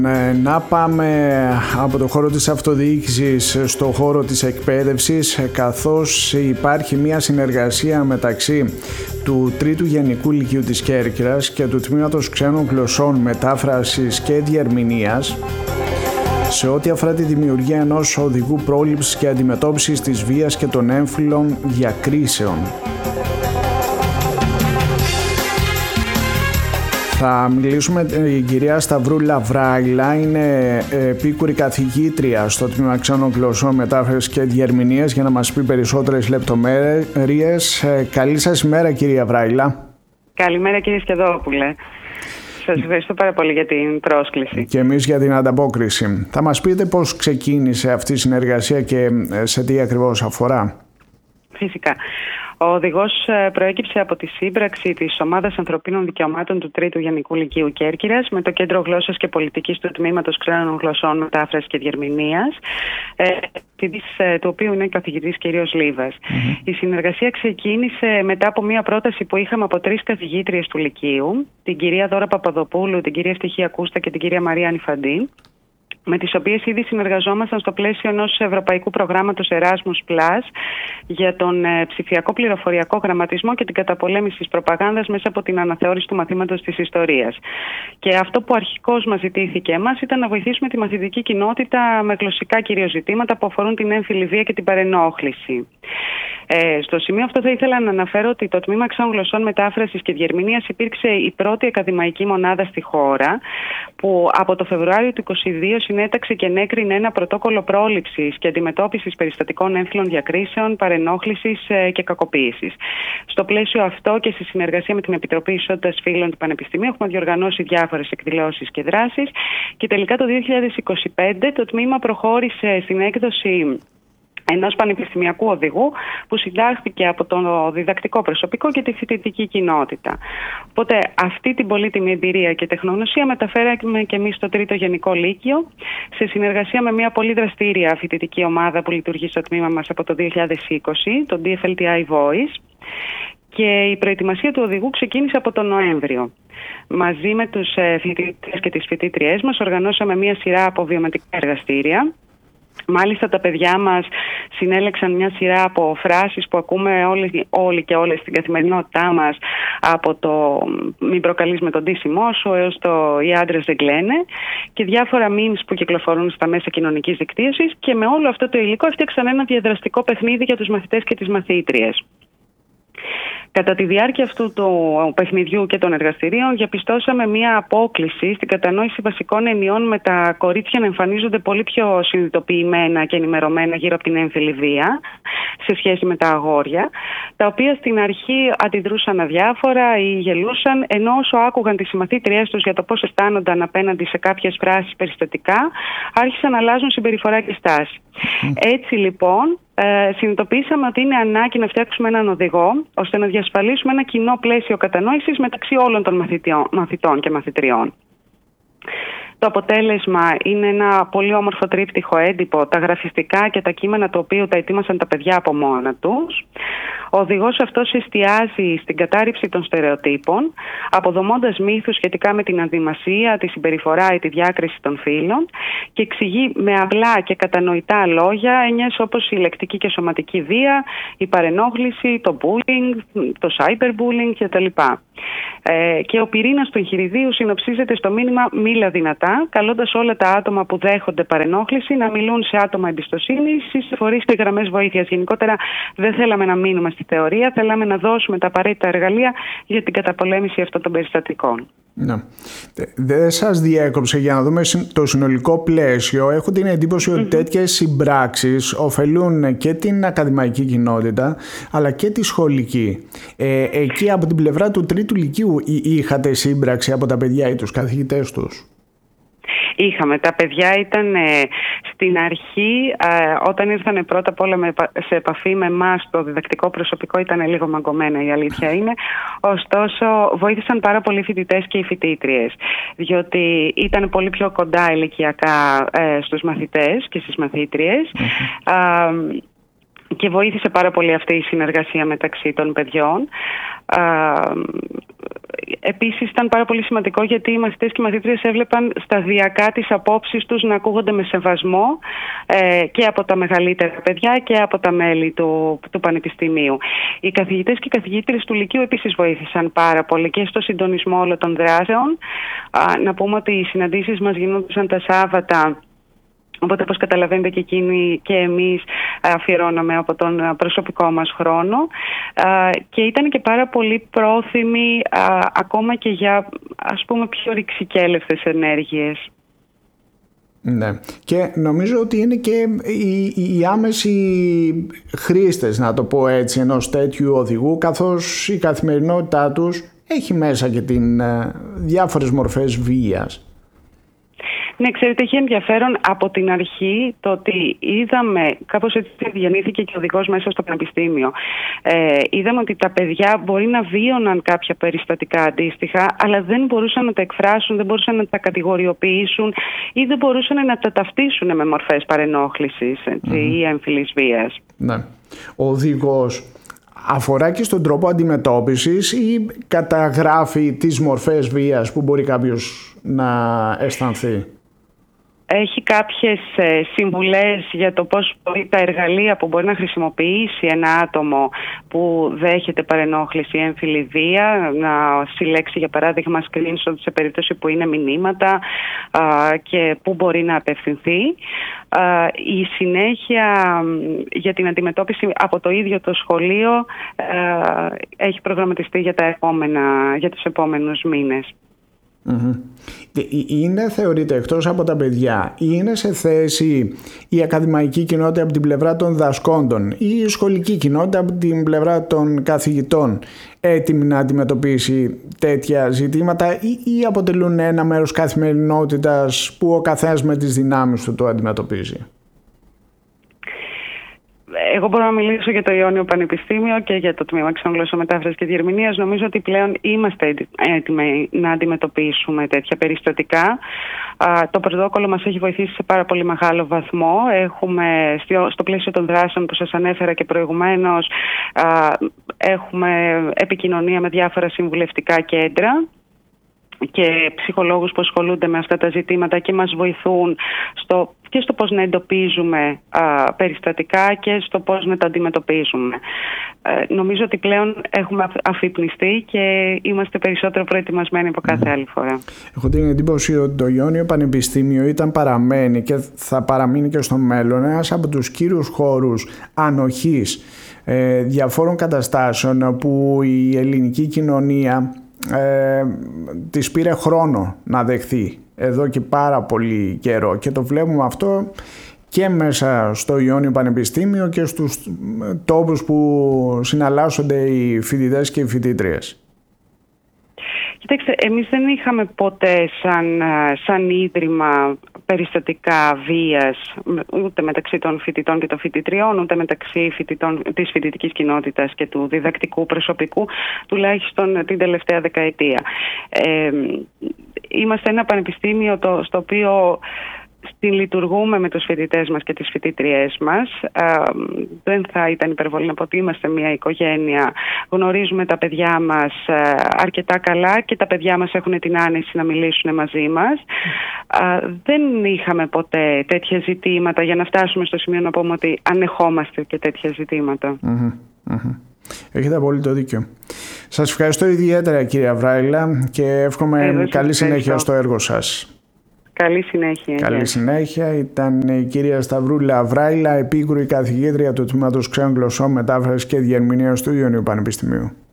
Να πάμε από το χώρο της αυτοδιοίκησης στο χώρο της εκπαίδευσης, καθώς υπάρχει μια συνεργασία μεταξύ του Τρίτου Γενικού Λυκείου της Κέρκυρας και του Τμήματος Ξένων Γλωσσών Μετάφρασης και Διερμηνίας σε ό,τι αφορά τη δημιουργία ενός οδηγού πρόληψης και αντιμετώπισης της βίας και των έμφυλων διακρίσεων. Θα μιλήσουμε η κυρία Σταυρούλα Βράιλα, είναι επίκουρη καθηγήτρια στο Τμήμα Ξένων Γλωσσών Μετάφρασης και Διερμηνίας, για να μας πει περισσότερες λεπτομέρειες. Καλή σας ημέρα, κυρία Βράιλα. Καλημέρα, κύριε Σκεδόπουλε. Σας ευχαριστώ πάρα πολύ για την πρόσκληση. Και εμείς για την ανταπόκριση. Θα μας πείτε πώς ξεκίνησε αυτή η συνεργασία και σε τι ακριβώς αφορά? Φυσικά. Ο οδηγός προέκυψε από τη σύμπραξη της Ομάδας Ανθρωπίνων Δικαιωμάτων του Τρίτου Γενικού Λυκείου Κέρκυρας με το Κέντρο Γλώσσας και Πολιτικής του Τμήματος Ξένων Γλωσσών Μετάφρασης και Διερμηνίας, του οποίου είναι ο καθηγητής κ. Λίβας. Η συνεργασία ξεκίνησε μετά από μια πρόταση που είχαμε από 3 καθηγήτριες του Λυκείου, την κυρία Δώρα Παπαδοπούλου, την κυρία Ευτυχία Κούστα και την κυρία Μαρία Ανιφαντή, με τις οποίες ήδη συνεργαζόμασταν στο πλαίσιο ενός ευρωπαϊκού προγράμματος Erasmus Plus για τον ψηφιακό πληροφοριακό γραμματισμό και την καταπολέμηση της προπαγάνδας μέσα από την αναθεώρηση του μαθήματος της ιστορίας. Και αυτό που αρχικώς μας ζητήθηκε εμάς ήταν να βοηθήσουμε τη μαθητική κοινότητα με γλωσσικά κυρίως ζητήματα που αφορούν την έμφυλη βία και την παρενόχληση. Στο σημείο αυτό θα ήθελα να αναφέρω ότι το Τμήμα Ξένων Γλωσσών Μετάφρασης και Διερμηνίας υπήρξε η πρώτη ακαδημαϊκή μονάδα στη χώρα που από το Φεβρουάριο του 2022 συνέταξε και ενέκρινε ένα πρωτόκολλο πρόληψης και αντιμετώπισης περιστατικών έμφυλων διακρίσεων, παρενόχλησης και κακοποίησης. Στο πλαίσιο αυτό και στη συνεργασία με την Επιτροπή Ισότητας Φύλων του Πανεπιστημίου έχουμε διοργανώσει διάφορες εκδηλώσεις και δράσεις και τελικά το 2025 το τμήμα προχώρησε στην έκδοση ενός πανεπιστημιακού οδηγού που συντάχθηκε από το διδακτικό προσωπικό και τη φοιτητική κοινότητα. Οπότε αυτή την πολύτιμη εμπειρία και τεχνογνωσία μεταφέραμε και εμείς στο Τρίτο Γενικό Λύκειο σε συνεργασία με μια πολύ δραστήρια φοιτητική ομάδα που λειτουργεί στο τμήμα μας από το 2020, το DFLTI Voice, και η προετοιμασία του οδηγού ξεκίνησε από τον Νοέμβριο. Μαζί με τους φοιτητές και τις φοιτήτριές μας οργανώσαμε μια σειρά από βιωματικά εργαστήρια. Μάλιστα τα παιδιά μας συνέλεξαν μια σειρά από φράσεις που ακούμε όλοι και όλες στην καθημερινότητά μας, από το «μην προκαλείς με τον ντύσιμό σου» έως το «οι άντρες δεν κλαίνε» και διάφορα memes που κυκλοφορούν στα μέσα κοινωνικής δικτύωσης, και με όλο αυτό το υλικό έφτιαξαν ένα διαδραστικό παιχνίδι για τους μαθητές και τις μαθήτριες. Κατά τη διάρκεια αυτού του παιχνιδιού και των εργαστηρίων διαπιστώσαμε μία απόκλιση στην κατανόηση βασικών ενιών, με τα κορίτσια να εμφανίζονται πολύ πιο συνειδητοποιημένα και ενημερωμένα γύρω από την έμφυλη βία σε σχέση με τα αγόρια, τα οποία στην αρχή αντιδρούσαν αδιάφορα ή γελούσαν, ενώ όσο άκουγαν τις συμμαθήτριές τους για το πώς αισθάνονταν απέναντι σε κάποιες φράσεις περιστατικά, άρχισαν να αλλάζουν συμπεριφορά και στάση. Έτσι λοιπόν συνειδητοποιήσαμε ότι είναι ανάγκη να φτιάξουμε έναν οδηγό ώστε να διασφαλίσουμε ένα κοινό πλαίσιο κατανόησης μεταξύ όλων των μαθητών και μαθητριών. Το αποτέλεσμα είναι ένα πολύ όμορφο τρίπτυχο έντυπο, τα γραφιστικά και τα κείμενα το οποίο τα ετοίμασαν τα παιδιά από μόνα τους. Ο οδηγός αυτός εστιάζει στην κατάρριψη των στερεοτύπων, αποδομώντας μύθους σχετικά με την αδημασία, τη συμπεριφορά ή τη διάκριση των φύλων, και εξηγεί με απλά και κατανοητά λόγια έννοιες όπως η λεκτική και σωματική βία, η παρενόχληση, το bullying, το cyberbullying κτλ. Και ο πυρήνας του εγχειριδίου συνοψίζεται στο μήνυμα «μίλα δυνατά», καλώντας όλα τα άτομα που δέχονται παρενόχληση να μιλούν σε άτομα εμπιστοσύνης ή σε φορείς και γραμμές βοήθειας. Γενικότερα δεν θέλαμε να μείνουμε στη θεωρία, θέλαμε να δώσουμε τα απαραίτητα εργαλεία για την καταπολέμηση αυτών των περιστατικών. Ναι. Δεν σας διέκοψε για να δούμε το συνολικό πλαίσιο. Έχω την εντύπωση ότι τέτοιες συμπράξεις ωφελούν και την ακαδημαϊκή κοινότητα αλλά και τη σχολική. Εκεί από την πλευρά του Τρίτου Λυκείου είχατε σύμπραξη από τα παιδιά ή τους καθηγητές τους? Είχαμε. Τα παιδιά ήταν στην αρχή, όταν ήρθαν πρώτα απ' όλα σε επαφή με εμάς, το διδακτικό προσωπικό ήταν λίγο μαγκωμένα, η αλήθεια είναι. Ωστόσο, βοήθησαν πάρα πολλοί φοιτητές και οι φοιτήτριες, διότι ήταν πολύ πιο κοντά ηλικιακά στους μαθητές και στις μαθήτριες. Και βοήθησε πάρα πολύ αυτή η συνεργασία μεταξύ των παιδιών. επίσης ήταν πάρα πολύ σημαντικό, γιατί οι μαθητές και οι μαθήτριες έβλεπαν σταδιακά τις απόψεις τους να ακούγονται με σεβασμό και από τα μεγαλύτερα παιδιά και από τα μέλη του Πανεπιστημίου. Οι καθηγητές και οι καθηγήτριες του Λυκείου επίσης βοήθησαν πάρα πολύ και στο συντονισμό όλων των δράσεων. Να πούμε ότι οι συναντήσεις μας γινόντουσαν τα Σάββατα. Οπότε, όπως καταλαβαίνετε, και εκείνοι και εμείς αφιερώναμε από τον προσωπικό μας χρόνο και ήταν και πάρα πολύ πρόθυμοι ακόμα και για, ας πούμε, πιο ρηξικέλευτες ενέργειες. Ναι. Και νομίζω ότι είναι και οι άμεσοι χρήστες, να το πω έτσι, ενός τέτοιου οδηγού, καθώς η καθημερινότητά τους έχει μέσα και διάφορες μορφές βίας. Ναι, ξέρετε, έχει ενδιαφέρον από την αρχή το ότι είδαμε, κάπως έτσι διανύθηκε και ο οδηγός μέσα στο Πανεπιστήμιο. Είδαμε ότι τα παιδιά μπορεί να βίωναν κάποια περιστατικά αντίστοιχα, αλλά δεν μπορούσαν να τα εκφράσουν, δεν μπορούσαν να τα κατηγοριοποιήσουν ή δεν μπορούσαν να τα ταυτίσουν με μορφές παρενόχλησης ή έμφυλης βίας. Ναι. Ο οδηγός αφορά και στον τρόπο αντιμετώπισης ή καταγράφει τις μορφές βίας που μπορεί κάποιος να αισθανθεί? Έχει κάποιες συμβουλές για το πώς μπορεί τα εργαλεία που μπορεί να χρησιμοποιήσει ένα άτομο που δέχεται παρενόχληση ή έμφυλη βία, να συλλέξει για παράδειγμα screenshot σε περίπτωση που είναι μηνύματα και πού μπορεί να απευθυνθεί. Η συνέχεια για την αντιμετώπιση από το ίδιο το σχολείο έχει προγραμματιστεί για τους επόμενους μήνες. Είναι, θεωρείται, εκτός από τα παιδιά, είναι σε θέση η ακαδημαϊκή κοινότητα από την πλευρά των δασκόντων ή η σχολική κοινότητα από την πλευρά των καθηγητών έτοιμη να αντιμετωπίσει τέτοια ζητήματα ή αποτελούν ένα μέρος καθημερινότητας που ο καθένας με τις δυνάμεις του το αντιμετωπίζει? Εγώ μπορώ να μιλήσω για το Ιόνιο Πανεπιστήμιο και για το Τμήμα Ξενογλωσσών, Μετάφρασης και Διερμηνίας. Νομίζω ότι πλέον είμαστε έτοιμοι να αντιμετωπίσουμε τέτοια περιστατικά. Το πρωτόκολλο μας έχει βοηθήσει σε πάρα πολύ μεγάλο βαθμό. Έχουμε, στο πλαίσιο των δράσεων που σας ανέφερα και προηγουμένως, έχουμε επικοινωνία με διάφορα συμβουλευτικά κέντρα και ψυχολόγους που ασχολούνται με αυτά τα ζητήματα και μας βοηθούν και στο πώς να εντοπίζουμε περιστατικά και στο πώς να τα αντιμετωπίζουμε. Νομίζω ότι πλέον έχουμε αφυπνιστεί και είμαστε περισσότερο προετοιμασμένοι από κάθε άλλη φορά. Έχω την εντύπωση ότι το Ιόνιο Πανεπιστήμιο παραμένει και θα παραμείνει και στο μέλλον ένας από τους κύριους χώρους ανοχής διαφόρων καταστάσεων που η ελληνική κοινωνία της πήρε χρόνο να δεχθεί εδώ και πάρα πολύ καιρό, και το βλέπουμε αυτό και μέσα στο Ιόνιο Πανεπιστήμιο και στους τόπους που συναλλάσσονται οι φοιτητές και οι φοιτήτριες. Κοιτάξτε, εμείς δεν είχαμε ποτέ σαν ίδρυμα περιστατικά βίας ούτε μεταξύ των φοιτητών και των φοιτητριών, ούτε μεταξύ της φοιτητικής κοινότητας και του διδακτικού προσωπικού, τουλάχιστον την τελευταία δεκαετία. Είμαστε ένα πανεπιστήμιο στο οποίο λειτουργούμε με τους φοιτητές μας και τις φοιτήτριές μας. Δεν θα ήταν υπερβολή να πω ότι είμαστε μια οικογένεια. Γνωρίζουμε τα παιδιά μας αρκετά καλά και τα παιδιά μας έχουν την άνεση να μιλήσουν μαζί μας. Δεν είχαμε ποτέ τέτοια ζητήματα για να φτάσουμε στο σημείο να πούμε ότι ανεχόμαστε και τέτοια ζητήματα. Έχετε απόλυτο δίκιο. Σας ευχαριστώ ιδιαίτερα, κυρία Βράιλα, και εύχομαι καλή συνέχεια στο έργο σας. Καλή συνέχεια. Καλή συνέχεια. Ήταν η κυρία Σταυρούλα Βράιλα, επίκουρη καθηγήτρια του Τμήματος Ξένων Γλωσσών, Μετάφρασης και Διερμηνίας του Ιωνίου Πανεπιστημίου.